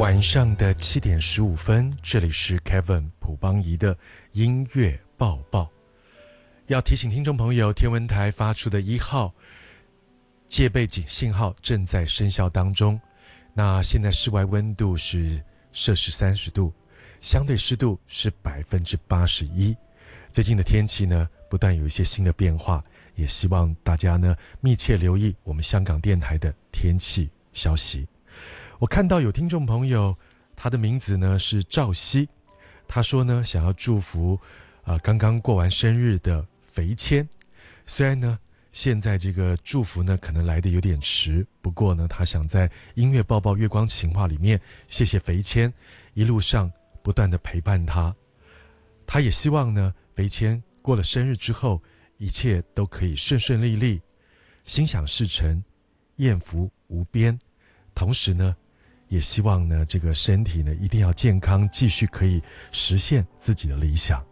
晚上的7:15，这里是 Kevin 朴邦仪的音乐报报。要提醒听众朋友，天文台发出的1号戒备警信号正在生效当中。那现在室外温度是摄氏30度，相对湿度是81%。最近的天气呢，不断有一些新的变化，也希望大家呢密切留意我们香港电台的天气消息。我看到有听众朋友，他的名字呢是赵熙，他说呢想要祝福刚刚过完生日的肥谦。虽然呢现在这个祝福呢可能来得有点迟，不过呢他想在音乐报报月光情话里面谢谢肥谦一路上不断的陪伴他。他也希望呢肥谦过了生日之后一切都可以顺顺利利，心想事成，艳福无边。同时呢也希望呢这个身体呢一定要健康，继续可以实现自己的理想。